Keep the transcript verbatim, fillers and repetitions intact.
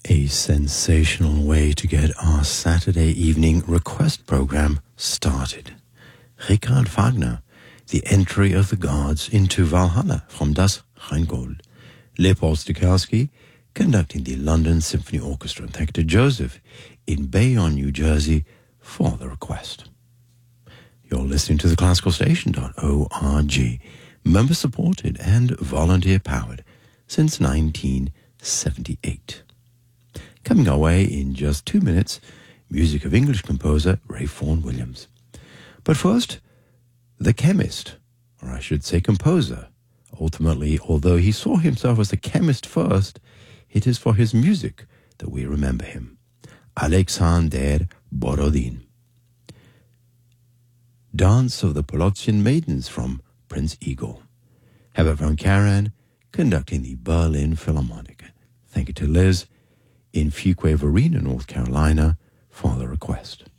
A sensational way to get our Saturday evening request program started. Richard Wagner, The Entry of the Gods into Valhalla from Das Rheingold. Leopold Stokowski, conducting the London Symphony Orchestra. And thank you to Joseph in Bayonne, New Jersey, for the request. You're listening to the classical station dot org, member-supported and volunteer-powered since nineteen seventy-eight. Coming our way in just two minutes, music of English composer Ray Vaughan Williams. But first, the chemist, or I should say composer. Ultimately, although he saw himself as a chemist first, it is for his music that we remember him. Alexander Borodin. Dance of the Polotzian Maidens from Prince Igor. Herbert von Karajan conducting the Berlin Philharmonic. Thank you to Liz in Fuquay-Varina, North Carolina, for the request.